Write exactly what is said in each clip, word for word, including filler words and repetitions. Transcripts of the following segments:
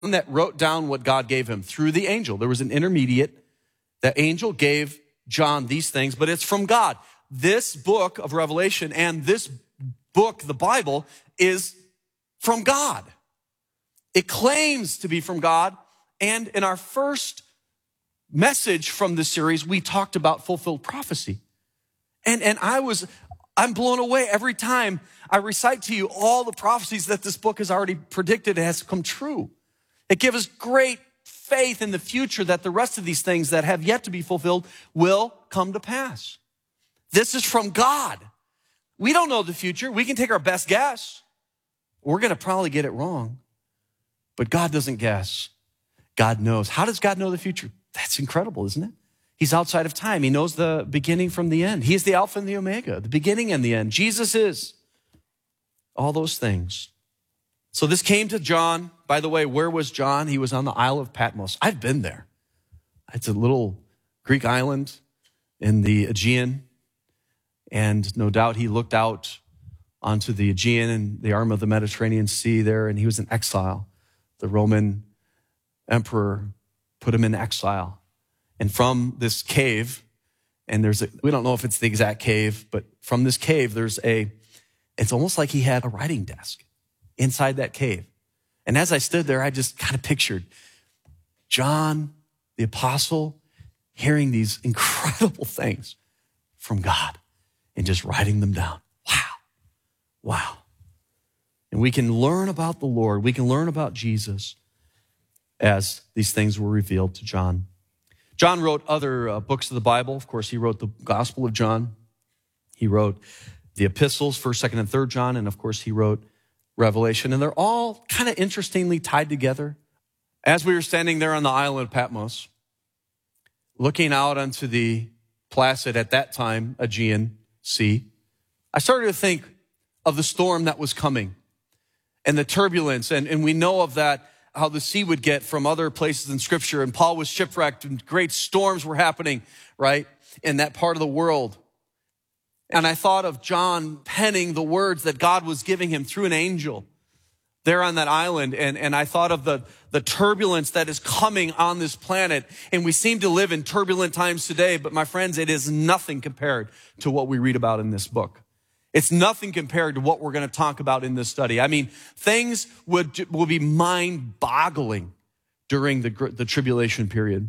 that wrote down what God gave him through the angel. There was an intermediate. The angel gave John these things, but it's from God. This book of Revelation and this book, the Bible, is from God. It claims to be from God. And in our first message from this series, we talked about fulfilled prophecy. And, and I was, I'm blown away every time I recite to you all the prophecies that this book has already predicted has come true. It gives us great faith in the future that the rest of these things that have yet to be fulfilled will come to pass. This is from God. We don't know the future. We can take our best guess. We're going to probably get it wrong. But God doesn't guess. God knows. How does God know the future? That's incredible, isn't it? He's outside of time. He knows the beginning from the end. He is the Alpha and the Omega, the beginning and the end. Jesus is all those things. So this came to John. By the way, where was John? He was on the Isle of Patmos. I've been there. It's a little Greek island in the Aegean. And no doubt he looked out onto the Aegean and the arm of the Mediterranean Sea there, and he was in exile. The Roman emperor put him in exile. And from this cave, and there's a, we don't know if it's the exact cave, but from this cave, there's a, it's almost like he had a writing desk inside that cave. And as I stood there, I just kind of pictured John, the apostle, hearing these incredible things from God and just writing them down. Wow. Wow. And we can learn about the Lord. We can learn about Jesus as these things were revealed to John. John wrote other uh, books of the Bible. Of course, he wrote the Gospel of John. He wrote the epistles, first, second, and third John. And of course, he wrote Revelation. And they're all kind of interestingly tied together. As we were standing there on the island of Patmos, looking out onto the placid, at that time, Aegean Sea, I started to think of the storm that was coming and the turbulence. And, and we know of that, how the sea would get from other places in Scripture. And Paul was shipwrecked and great storms were happening, right, in that part of the world. And I thought of John penning the words that God was giving him through an angel there on that island. And, and I thought of the, the turbulence that is coming on this planet. And we seem to live in turbulent times today. But my friends, it is nothing compared to what we read about in this book. It's nothing compared to what we're going to talk about in this study. I mean, things would, will be mind-boggling during the, the tribulation period.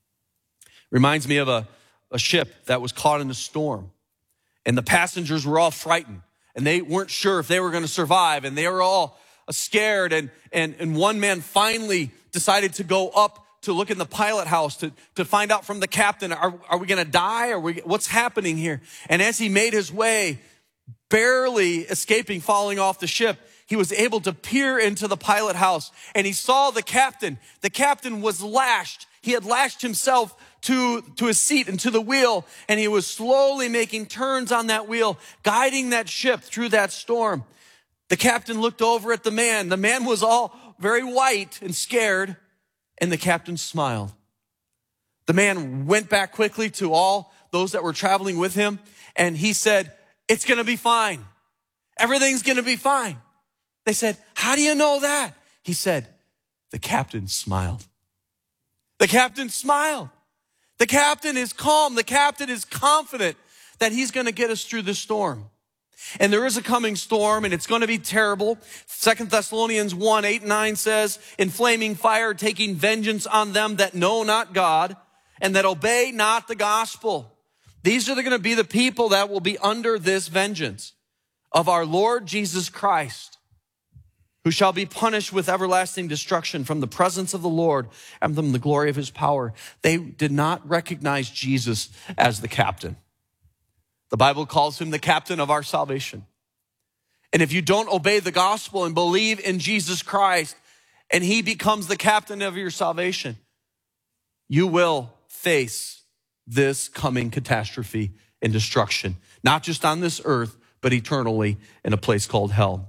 Reminds me of a, a ship that was caught in a storm. And the passengers were all frightened. And they weren't sure if they were going to survive. And they were all scared. And, and, and one man finally decided to go up to look in the pilot house to, to find out from the captain, are, are we going to die? Are we, what's happening here? And as he made his way, barely escaping falling off the ship, he was able to peer into the pilot house and he saw the captain. The captain was lashed. He had lashed himself to, to his seat and to the wheel, and he was slowly making turns on that wheel, guiding that ship through that storm. The captain looked over at the man. The man was all very white and scared, and the captain smiled. The man went back quickly to all those that were traveling with him, and he said, "It's going to be fine. Everything's going to be fine." They said, "How do you know that?" He said, "The captain smiled." The captain smiled. The captain is calm. The captain is confident that he's going to get us through this storm. And there is a coming storm, and it's going to be terrible. Second Thessalonians one, eight and nine says, "In flaming fire, taking vengeance on them that know not God and that obey not the gospel." These are going to be the people that will be under this vengeance of our Lord Jesus Christ, who shall be punished with everlasting destruction from the presence of the Lord and from the glory of his power. They did not recognize Jesus as the captain. The Bible calls him the captain of our salvation. And if you don't obey the gospel and believe in Jesus Christ and he becomes the captain of your salvation, you will face this coming catastrophe and destruction, not just on this earth, but eternally in a place called hell.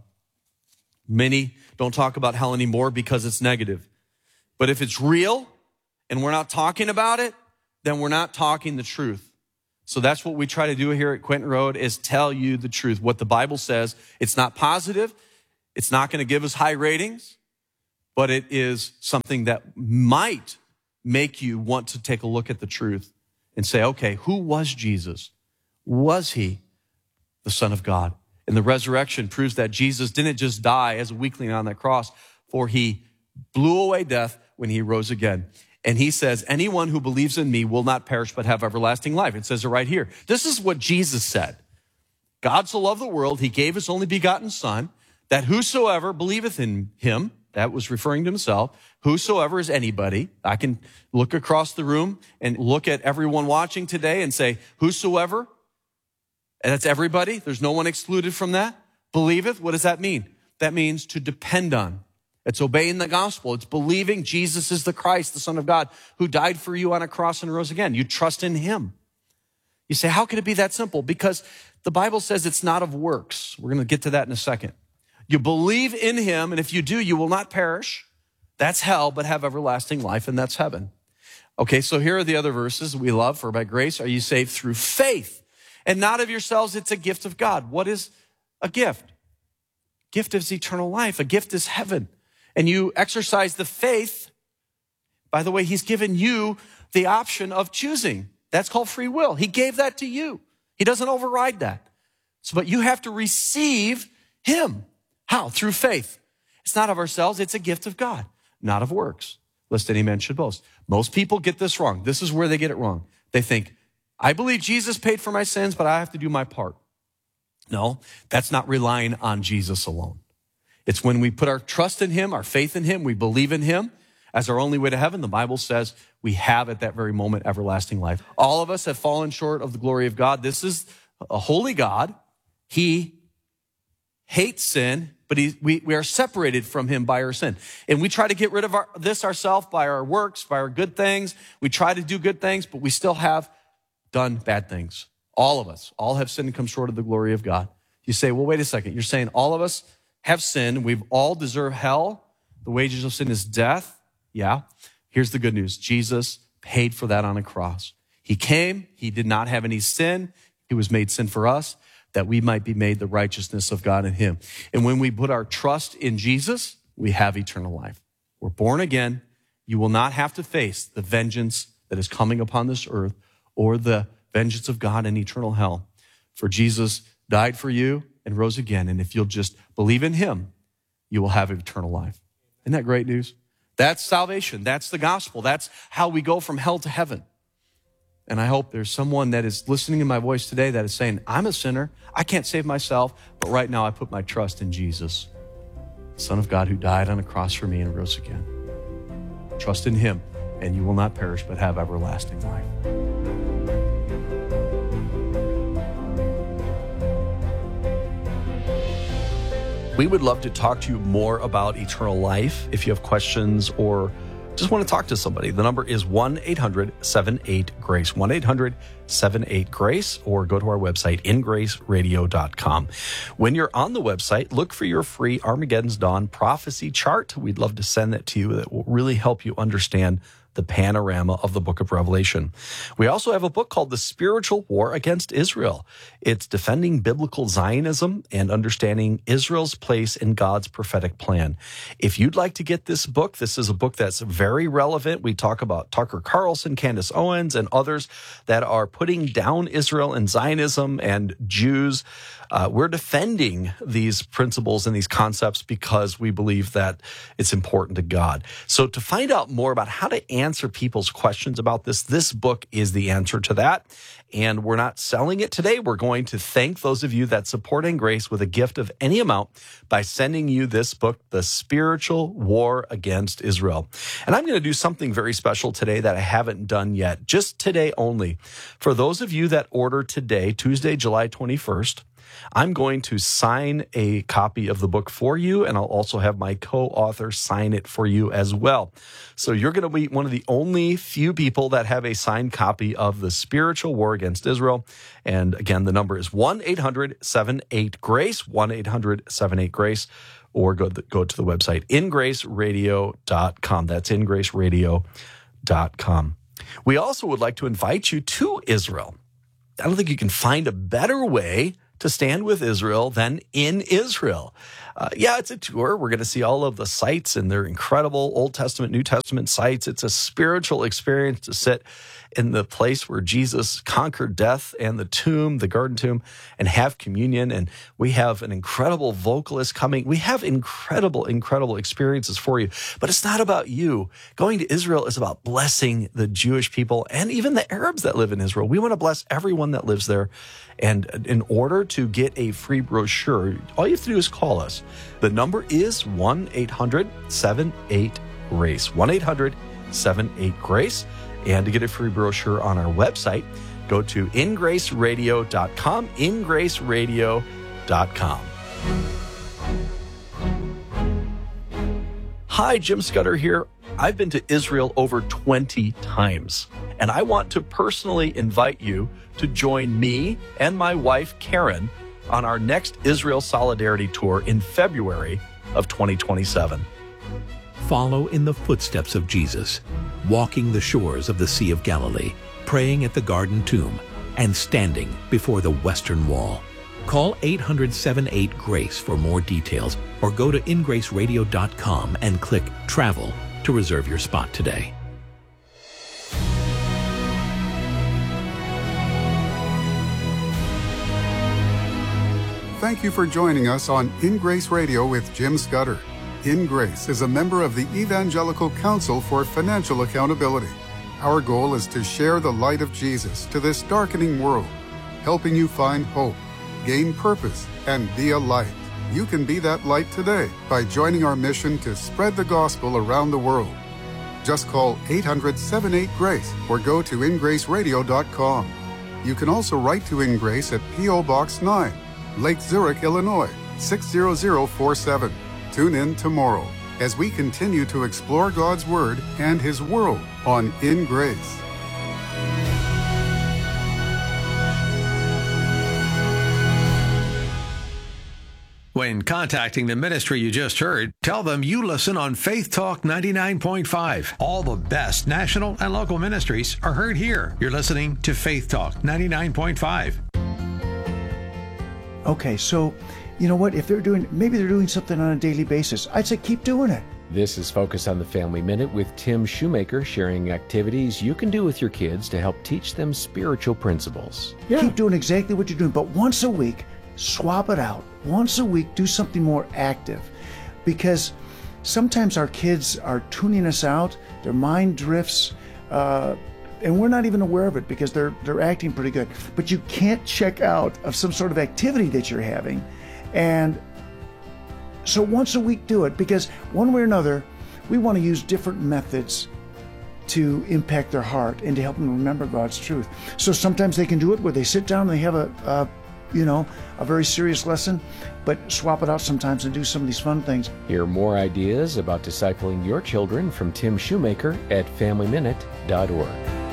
Many don't talk about hell anymore because it's negative. But if it's real and we're not talking about it, then we're not talking the truth. So that's what we try to do here at Quentin Road, is tell you the truth. What the Bible says, it's not positive. It's not going to give us high ratings. but it is something that might make you want to take a look at the truth and say, okay, who was Jesus? Was he the Son of God? And the resurrection proves that Jesus didn't just die as a weakling on that cross, for he blew away death when he rose again. And he says, anyone who believes in me will not perish but have everlasting life. It says it right here. This is what Jesus said. God so loved the world, he gave his only begotten Son, that whosoever believeth in him, that was referring to himself, whosoever is anybody. I can look across the room and look at everyone watching today and say, whosoever, and that's everybody. There's no one excluded from that. Believeth, what does that mean? That means to depend on. It's obeying the gospel. It's believing Jesus is the Christ, the Son of God, who died for you on a cross and rose again. You trust in him. You say, how can it be that simple? Because the Bible says it's not of works. We're going to get to that in a second. You believe in him, and if you do, you will not perish. That's hell, but have everlasting life, and that's heaven. Okay, so here are the other verses we love. For by grace are you saved through faith, and not of yourselves. It's a gift of God. What is a gift? Gift is eternal life. A gift is heaven. And you exercise the faith. By the way, he's given you the option of choosing. That's called free will. He gave that to you. He doesn't override that. So, but you have to receive him. How? Through faith. It's not of ourselves. It's a gift of God, not of works, lest any man should boast. Most people get this wrong. This is where they get it wrong. They think, I believe Jesus paid for my sins, but I have to do my part. No, that's not relying on Jesus alone. It's when we put our trust in him, our faith in him, we believe in him as our only way to heaven. The Bible says we have at that very moment everlasting life. All of us have fallen short of the glory of God. This is a holy God. He hates sin, but he, we, we are separated from him by our sin. And we try to get rid of our, this ourselves by our works, by our good things. We try to do good things, but we still have done bad things. All of us, all have sinned and come short of the glory of God. You say, well, wait a second. You're saying all of us have sinned. We've all deserved hell. The wages of sin is death. Yeah. Here's the good news. Jesus paid for that on a cross. He came. He did not have any sin. He was made sin for us, that we might be made the righteousness of God in him. And when we put our trust in Jesus, we have eternal life. We're born again. You will not have to face the vengeance that is coming upon this earth or the vengeance of God in eternal hell. For Jesus died for you and rose again. And if you'll just believe in him, you will have eternal life. Isn't that great news? That's salvation. That's the gospel. That's how we go from hell to heaven. And I hope there's someone that is listening to my voice today that is saying, I'm a sinner. I can't save myself. But right now I put my trust in Jesus, Son of God, who died on a cross for me and rose again. Trust in him, and you will not perish, but have everlasting life. We would love to talk to you more about eternal life. If you have questions or just want to talk to somebody, the number is one eight hundred seven eight GRACE, one eight hundred seven eight GRACE, or go to our website, in grace radio dot com. When you're on the website, look for your free Armageddon's Dawn prophecy chart. We'd love to send that to you. That will really help you understand the panorama of the book of Revelation. We also have a book called The Spiritual War Against Israel. It's defending biblical Zionism and understanding Israel's place in God's prophetic plan. If you'd like to get this book, this is a book that's very relevant. We talk about Tucker Carlson, Candace Owens, and others that are putting down Israel and Zionism and Jews. Uh, we're defending these principles and these concepts because we believe that it's important to God. So to find out more about how to answer people's questions about this, this book is the answer to that. And we're not selling it today. We're going to thank those of you that support In Grace with a gift of any amount by sending you this book, The Spiritual War Against Israel. And I'm going to do something very special today that I haven't done yet, just today only. For those of you that order today, Tuesday, July twenty-first, I'm going to sign a copy of the book for you, and I'll also have my co-author sign it for you as well. So you're going to be one of the only few people that have a signed copy of The Spiritual War Against Israel. And again, the number is one eight hundred seven eight GRACE, one eight hundred seven eight GRACE, or go, the, go to the website, in grace radio dot com. That's in grace radio dot com. We also would like to invite you to Israel. I don't think you can find a better way to stand with Israel than in Israel. Uh, yeah, it's a tour. We're going to see all of the sites, and they're incredible Old Testament, New Testament sites. It's a spiritual experience to sit in the place where Jesus conquered death and the tomb, the garden tomb, and have communion. And we have an incredible vocalist coming. We have incredible, incredible experiences for you. But it's not about you. Going to Israel is about blessing the Jewish people and even the Arabs that live in Israel. We want to bless everyone that lives there. And in order to get a free brochure, all you have to do is call us. The number is one eight hundred seven eight GRACE, one eight hundred seven eight GRACE. And to get a free brochure on our website, go to in grace radio dot com, in grace radio dot com. Hi, Jim Scudder here. I've been to Israel over twenty times, and I want to personally invite you to join me and my wife, Karen, on our next Israel Solidarity Tour in February of twenty twenty-seven. Follow in the footsteps of Jesus, walking the shores of the Sea of Galilee, praying at the Garden Tomb, and standing before the Western Wall. Call eight hundred seven eight GRACE for more details, or go to in grace radio dot com and click Travel to reserve your spot today. Thank you for joining us on In Grace Radio with Jim Scudder. In Grace is a member of the Evangelical Council for Financial Accountability. Our goal is to share the light of Jesus to this darkening world, helping you find hope, gain purpose, and be a light. You can be that light today by joining our mission to spread the gospel around the world. Just call eight hundred seven eight GRACE or go to in grace radio dot com. You can also write to In Grace at P O Box nine, Lake Zurich, Illinois, six zero zero four seven. Tune in tomorrow as we continue to explore God's Word and His world on In Grace. When contacting the ministry you just heard, tell them you listen on Faith Talk ninety-nine point five. All the best national and local ministries are heard here. You're listening to Faith Talk ninety-nine point five. Okay, so you know what? If they're doing, maybe they're doing something on a daily basis, I'd say keep doing it. This is Focus on the Family Minute with Tim Shoemaker, sharing activities you can do with your kids to help teach them spiritual principles. Yeah. Keep doing exactly what you're doing, but once a week, swap it out. Once a week, do something more active. Because sometimes our kids are tuning us out, their mind drifts, uh, and we're not even aware of it because they're they're acting pretty good. But you can't check out of some sort of activity that you're having. And so once a week, do it, because one way or another, we want to use different methods to impact their heart and to help them remember God's truth. So sometimes they can do it where they sit down and they have a, a you know, a very serious lesson, but swap it out sometimes and do some of these fun things. Hear more ideas about discipling your children from Tim Shoemaker at family minute dot org.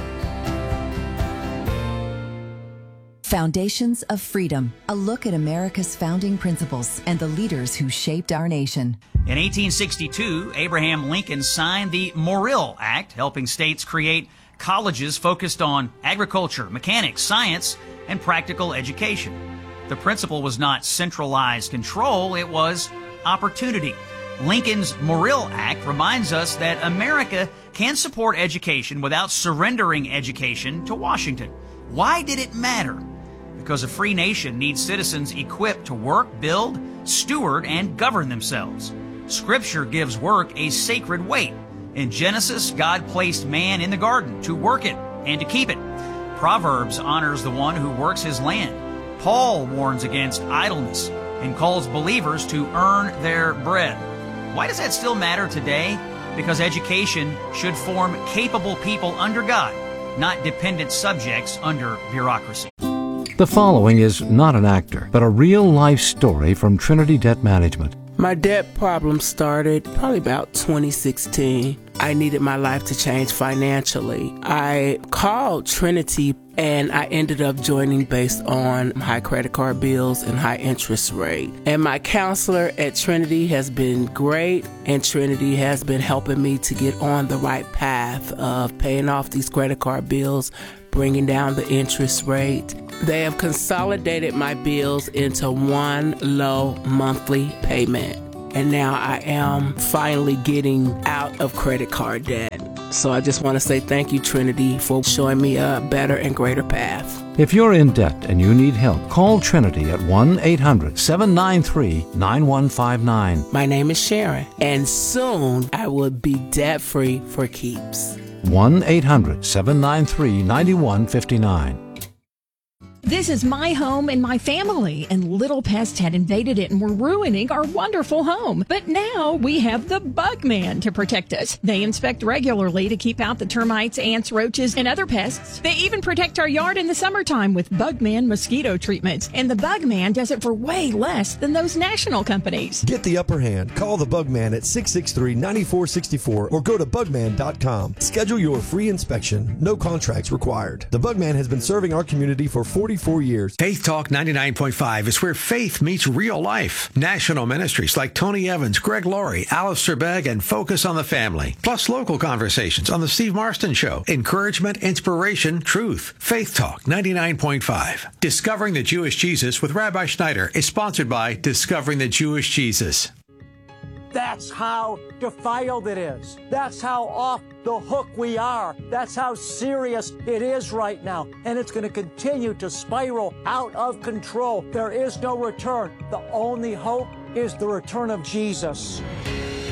Foundations of Freedom, a look at America's founding principles and the leaders who shaped our nation. In eighteen sixty-two, Abraham Lincoln signed the Morrill Act, helping states create colleges focused on agriculture, mechanics, science, and practical education. The principle was not centralized control, it was opportunity. Lincoln's Morrill Act reminds us that America can support education without surrendering education to Washington. Why did it matter? Because a free nation needs citizens equipped to work, build, steward, and govern themselves. Scripture gives work a sacred weight. In Genesis, God placed man in the garden to work it and to keep it. Proverbs honors the one who works his land. Paul warns against idleness and calls believers to earn their bread. Why does that still matter today? Because education should form capable people under God, not dependent subjects under bureaucracy. The following is not an actor, but a real-life story from Trinity Debt Management. My debt problem started probably about twenty sixteen. I needed my life to change financially. I called Trinity and I ended up joining based on high credit card bills and high interest rate. And my counselor at Trinity has been great, and Trinity has been helping me to get on the right path of paying off these credit card bills, bringing down the interest rate. They have consolidated my bills into one low monthly payment. And now I am finally getting out of credit card debt. So I just want to say thank you, Trinity, for showing me a better and greater path. If you're in debt and you need help, call Trinity at one eight hundred seven nine three nine one five nine. My name is Sharon, and soon I will be debt-free for keeps. one eight hundred seven nine three nine one five nine. This is my home and my family, and little pests had invaded it and were ruining our wonderful home. But now we have the Bugman to protect us. They inspect regularly to keep out the termites, ants, roaches, and other pests. They even protect our yard in the summertime with Bugman mosquito treatments. And the Bugman does it for way less than those national companies. Get the upper hand. Call the Bugman at six six three, nine four six four or go to bugman dot com. Schedule your free inspection. No contracts required. The Bugman has been serving our community for forty-four years. Faith Talk ninety-nine point five is where faith meets real life. National ministries like Tony Evans, Greg Laurie, Alistair Begg, and Focus on the Family. Plus local conversations on The Steve Marston Show. Encouragement, inspiration, truth. Faith Talk ninety-nine point five. Discovering the Jewish Jesus with Rabbi Schneider is sponsored by Discovering the Jewish Jesus. That's how defiled it is. That's how off the hook we are. That's how serious it is right now. And it's going to continue to spiral out of control. There is no return. The only hope is the return of Jesus.